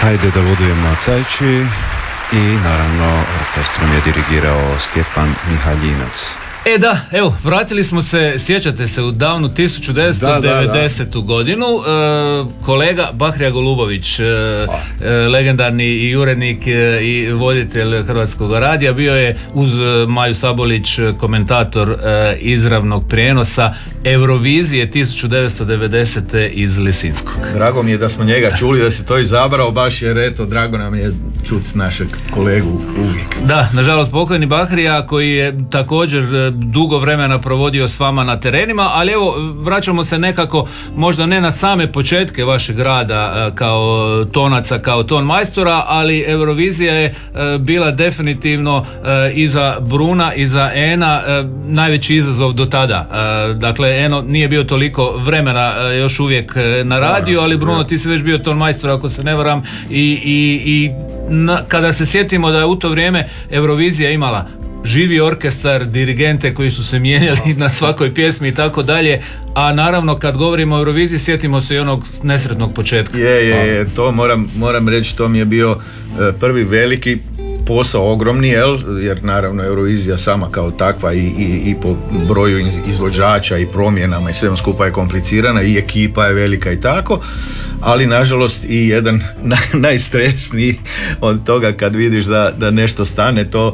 Hajde da budujemo Cajči i naravno orkestrom je dirigirao Stjepan Mihaljinac. Da, evo, vratili smo se, sjećate se, u davnu 1990. godinu. Kolega Bahrija Golubović, legendarni i urednik i voditelj Hrvatskog radija, bio je uz Maju Sabolić komentator izravnog prijenosa Eurovizije 1990. iz Lisinskog. Drago mi je da smo njega čuli, da se to izabrao, baš jer eto, drago nam je čuti našeg kolegu uvijek. Da, nažalost pokojni Bahrija koji je također dugo vremena provodio s vama na terenima, ali evo vraćamo se nekako možda ne na same početke vašeg rada kao tonaca, kao ton majstora, ali Eurovizija je bila definitivno iza Bruna, iza Ena najveći izazov do tada. Dakle, Eno nije bio toliko vremena još uvijek na radiju, ali Bruno, ti si već bio ton majstor ako se ne varam i kada se sjetimo da je u to vrijeme Eurovizija imala živi orkestar, dirigente koji su se mijenjali na svakoj pjesmi i tako dalje, a naravno kad govorimo o Euroviziji sjetimo se i onog nesretnog početka. To moram reći, to mi je bio prvi veliki posao, ogromni, jer naravno Eurovizija sama kao takva i po broju izvođača i promjenama i svemu skupa je komplicirana i ekipa je velika i tako, ali nažalost i jedan najstresniji od toga kad vidiš da nešto stane, to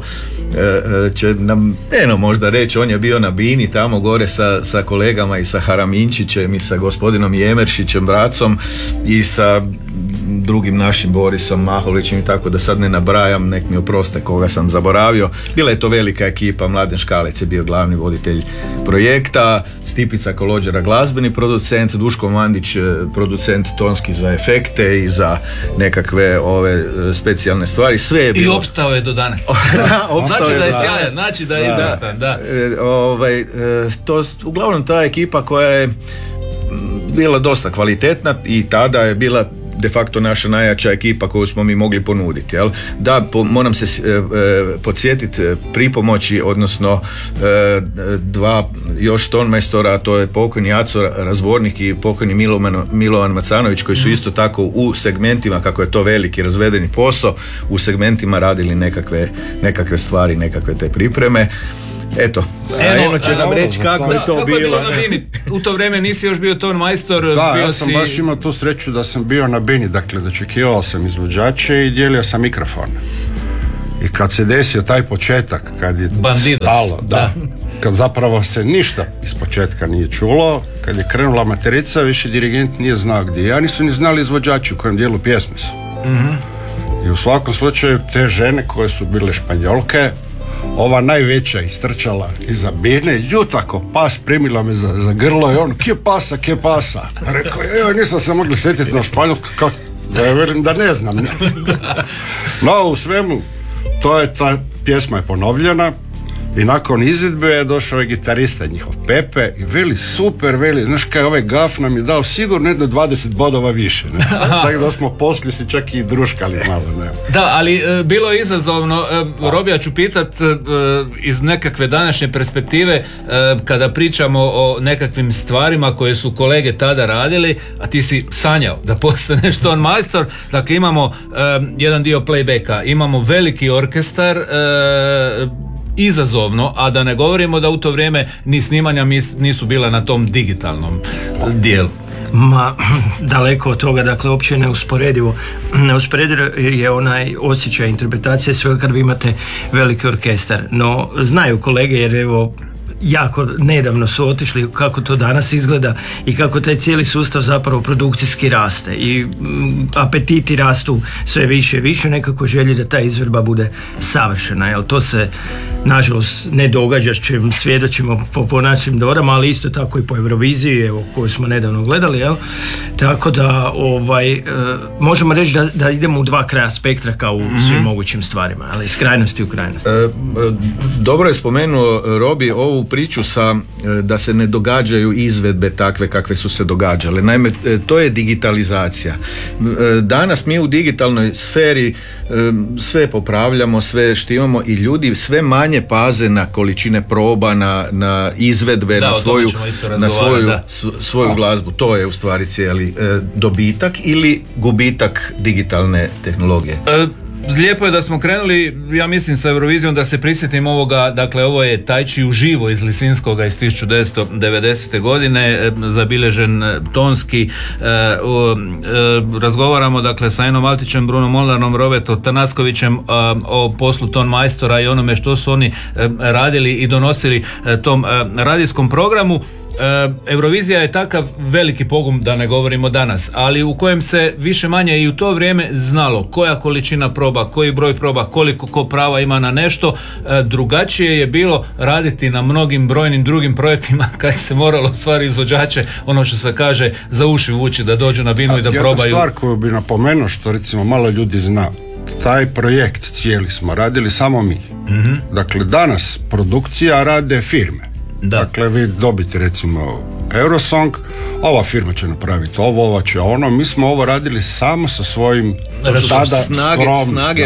će nam Eno možda reći, on je bio na bini tamo gore sa kolegama i sa Haraminčićem i sa gospodinom Jemeršićem, bracom, i sa drugim našim Borisom Maholićem i tako da sad ne nabrajam, nek mi oproste koga sam zaboravio. Bila je to velika ekipa, Mladen Škalec je bio glavni voditelj projekta, Stipica Kolođera glazbeni producent, Duško Mandić producent tonski za efekte i za nekakve ove specijalne stvari, sve je bilo. I opstao je do danas. Znači da je sjajan, znači da je izvrstan, da. To uglavnom ta ekipa koja je bila dosta kvalitetna i tada je bila de facto naša najjača ekipa koju smo mi mogli ponuditi. Jel? Da, moram se podsjetiti pripomoći, odnosno dva još tonmajstora, to je pokojni Aco Razbornik i pokojni Milovan Macanović, koji su isto tako u segmentima, kako je to veliki razvedeni posao, u segmentima radili nekakve stvari, nekakve te pripreme. Eto, Eno će nam reći kako je to bilo. U to vrijeme nisi još bio ton majstor. Da, ja sam baš imao tu sreću da sam bio na bini, dakle dočekivao sam izvođače i dijelio sam mikrofon. I kad se desio taj početak, kad je stalo, kad zapravo se ništa iz početka nije čulo, kad je krenula materica, više dirigent nije znao gdje. Ja nisu ni znali izvođači u kojem dijelu pjesme su. I u svakom slučaju te žene koje su bile Španjolke, ova najveća istrčala iza bine, ljuta ko pas, primila me za grlo i on, kje pasa? Rekao, nisam se mogli sjetiti na španjolsku, kako, da ja velim da ne znam. No, u svemu, ta pjesma je ponovljena i nakon izvedbe je došao je gitarista njihov Pepe i veli, super, znaš kaj, ovaj gaf nam je dao sigurno jedno 20 bodova više, ne? Tako da smo poslije si čak i druškali malo, ne? Da, ali bilo je izazovno. Robi, ja ću pitat iz nekakve današnje perspektive, kada pričamo o nekakvim stvarima koje su kolege tada radili, a ti si sanjao da postaneš ton majstor. Dakle, imamo jedan dio playbacka, imamo veliki orkestar, izazovno, a da ne govorimo da u to vrijeme ni snimanja nisu bila na tom digitalnom dijelu. Ma, daleko od toga, dakle, uopće neusporedivo je onaj osjećaj interpretacije svega kad vi imate veliki orkestar. No, znaju kolege, jer evo, jako nedavno su otišli kako to danas izgleda i kako taj cijeli sustav zapravo produkcijski raste i apetiti rastu sve više i više, nekako želji da ta izvedba bude savršena, jer to se nažalost ne događa, čim svjedočimo po našim dorama, ali isto tako i po Euroviziji, evo, koju smo nedavno gledali, jel? Tako da možemo reći da idemo u dva kraja spektra kao u svim mogućim stvarima, ali iz krajnosti u krajnosti. Dobro je spomenuo Robi ovu priču da se ne događaju izvedbe takve kakve su se događale. Naime, to je digitalizacija. Danas mi u digitalnoj sferi sve popravljamo, sve štimamo i ljudi sve manje manje paze na količine proba, na izvedbe, na svoju glazbu. To je u stvari cijeli dobitak ili gubitak digitalne tehnologije. Lijepo je da smo krenuli, ja mislim, sa Eurovizijom, da se prisjetim ovoga. Dakle, ovo je Tajči uživo iz Lisinskoga iz 1990. godine, zabilježen tonski. Razgovaramo dakle sa Enom Altićem, Brunom Molnarom, Robertom Tanaskovićem o poslu ton majstora i onome što su oni radili i donosili tom radijskom programu. Eurovizija je takav veliki pogum, da ne govorimo danas, ali u kojem se više manje i u to vrijeme znalo koja količina proba, koji broj proba, koliko ko prava ima na nešto. Drugačije je bilo raditi na mnogim brojnim drugim projektima kad se moralo u stvari izvođače, ono što se kaže, za uši vući da dođu na binu i da probaju. Jedna stvar koju bi napomenuo, što recimo malo ljudi zna, taj projekt cijeli smo radili samo mi. Dakle, danas produkcija rade firme. Da. Dakle, vi dobite recimo Eurosong, ova firma će napraviti ovo, ova će ono, mi smo ovo radili samo sa svojim snage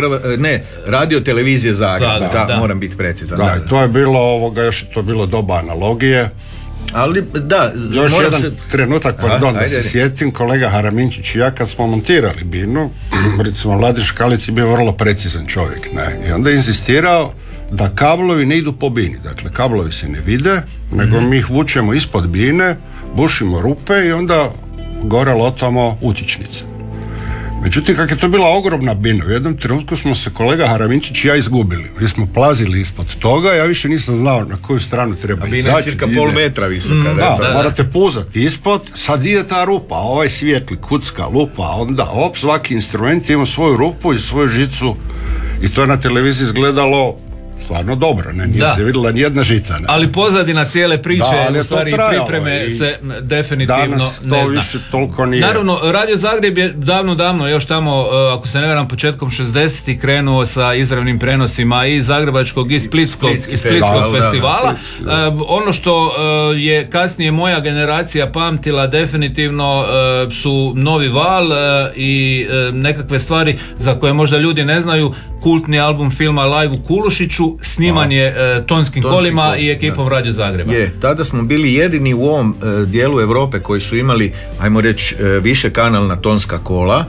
radio televizije Zagreb, moram biti precizan. Da, to je bilo još je to bilo doba analogije. Ali da, još jedan trenutak, pardon, da se sjetim, kolega Haraminčić i ja kad smo montirali binu, recimo Vladin Škalic je bio vrlo precizan čovjek, i onda je inzistirao da kablovi ne idu po bini. Dakle, kablovi se ne vide, nego mi ih vučemo ispod bine, bušimo rupe i onda gore lotamo utičnice. Međutim, kako je to bila ogromna bina, u jednom trenutku smo se kolega Haraminčić i ja izgubili. Mi smo plazili ispod toga, ja više nisam znao na koju stranu treba izaći. Bina je cirka pol metra visoka. Morate puzati ispod, sad ide ta rupa, ovaj svijetli, kucka, lupa, onda svaki instrument ima svoju rupu i svoju žicu i to je na televiziji izgledalo stvarno dobro, nije se vidjela nijedna žica. Ali pozadina cijele priče, u stvari pripreme se definitivno danas to više toliko nije. Naravno, Radio Zagreb je davno, još tamo, ako se ne varam, početkom 60-ih krenuo sa izravnim prenosima i zagrebačkog i splitskog festivala. Ono što je kasnije moja generacija pamtila definitivno su Novi val i nekakve stvari za koje možda ljudi ne znaju. Kultni album filma Live u Kulušiću, snimanje tonskim kolima i ekipom Radio Zagreba. Tada smo bili jedini u ovom dijelu Europe koji su imali, ajmo reći, više kanalna tonska kola.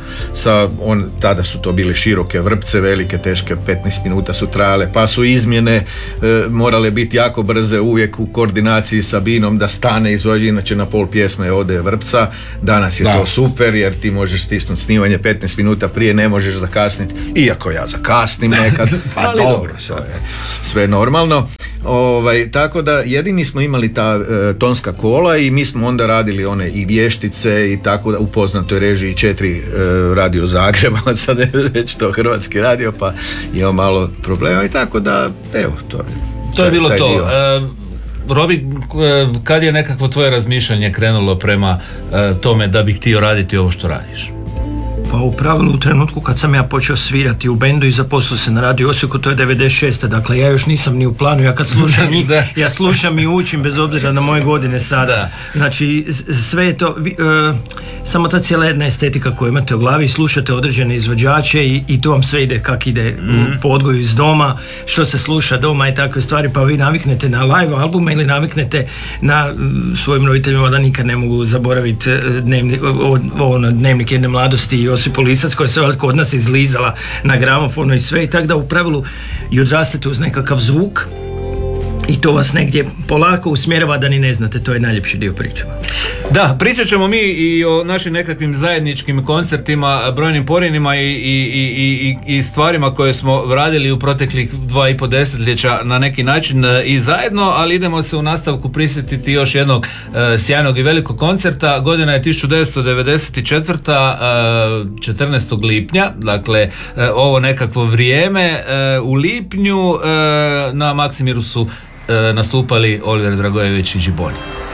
Tada su to bile široke vrpce, velike, teške, 15 minuta su trajale, pa su izmjene morale biti jako brze, uvijek u koordinaciji sa binom da stane izvođač, inače na pol pjesme ode vrpca. Danas je to super jer ti možeš stisnuti snimanje 15 minuta prije, ne možeš zakasniti, iako ja zakasnim nekad, ali dobro, sve normalno. Tako da jedini smo imali ta tonska kola i mi smo onda radili one i vještice i tako da u poznatoj režiji 4 Radio Zagreba, sad je već to Hrvatski radio pa imamo malo problema i tako da evo to je bilo to. Robi, kad je nekakvo tvoje razmišljanje krenulo prema tome da bih htio raditi ovo što radiš? Pa u pravilu u trenutku kad sam ja počeo svirati u bendu i zaposlio se na Radio Osijeku, to je 96. Dakle, ja još nisam ni u planu, ja kad slušam njih, ja slušam i učim bez obzira na moje godine sada. Znači, sve je to, samo ta cijela jedna estetika koju imate u glavi, slušate određene izvođače i to vam sve ide kak ide po odgoju iz doma, što se sluša doma i takve stvari, pa vi naviknete na live albume ili naviknete na svojim roditeljima da nikad ne mogu zaboraviti Dnevnik jedne mladosti i Josipu Lisac koja se kod nas izlizala na gramofonu i sve, i tako da u pravilu i odrastate uz nekakav zvuk i to vas negdje polako usmjerava da ni ne znate, to je najljepši dio priče. Da, pričat ćemo mi i o našim nekakvim zajedničkim koncertima, brojnim porinima i stvarima koje smo radili u proteklih 2,5 desetljeća na neki način i zajedno, ali idemo se u nastavku prisjetiti još jednog sjajnog i velikog koncerta. Godina je 1994. 14. lipnja, dakle ovo nekakvo vrijeme. U lipnju na Maksimiru su nastupali Oliver Dragojević i Džiboni.